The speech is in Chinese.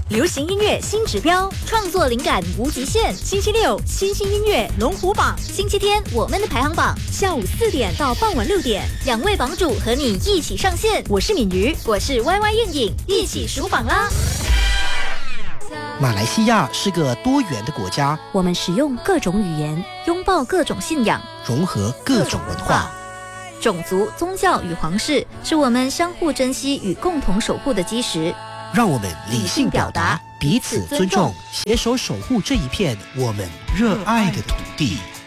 流行音乐新指标，创作灵感无极限。星期六，新兴音乐龙虎榜；星期天，我们的排行榜，下午4点到傍晚6点，2位榜主和你一起上线。我是敏瑜，我是 YY 燕颖，一起数榜啦！ 马来西亚是个多元的国家， 我们使用各种语言，拥抱各种信仰， 融合各种文化。 种族、宗教与皇室是我们相互珍惜与共同守护的基石。 让我们理性表达，彼此尊重，携手守护这一片我们热爱的土地。